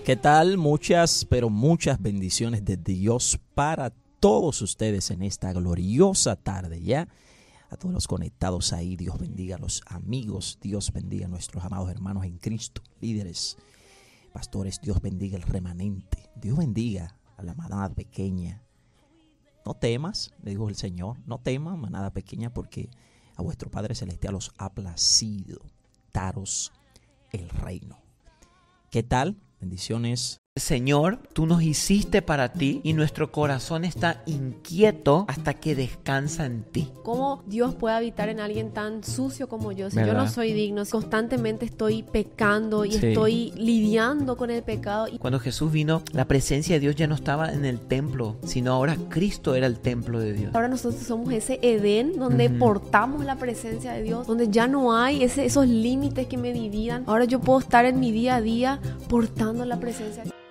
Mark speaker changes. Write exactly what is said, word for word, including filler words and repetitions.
Speaker 1: ¿Qué tal? Muchas, pero muchas bendiciones de Dios para todos ustedes en esta gloriosa tarde, ¿ya? A todos los conectados ahí, Dios bendiga a los amigos, Dios bendiga a nuestros amados hermanos en Cristo, líderes, pastores, Dios bendiga el remanente, Dios bendiga a la manada pequeña. No temas, le dijo el Señor, no temas, manada pequeña, porque a vuestro Padre Celestial os ha placido daros el reino. ¿Qué tal? Bendiciones.
Speaker 2: Señor, tú nos hiciste para ti y nuestro corazón está inquieto hasta que descansa en ti.
Speaker 3: ¿Cómo Dios puede habitar en alguien tan sucio como yo? Si
Speaker 2: ¿verdad?
Speaker 3: yo no soy digno, si constantemente estoy pecando y
Speaker 2: Sí.
Speaker 3: estoy lidiando con el pecado. Y
Speaker 2: Cuando Jesús vino, la presencia de Dios ya no estaba en el templo, sino ahora Cristo era el templo de Dios.
Speaker 3: ahora nosotros somos ese Edén donde
Speaker 2: Ujú.
Speaker 3: portamos la presencia de Dios, donde ya no hay ese, esos límites que me dividan. Ahora yo puedo estar en mi día a día portando la presencia de Dios.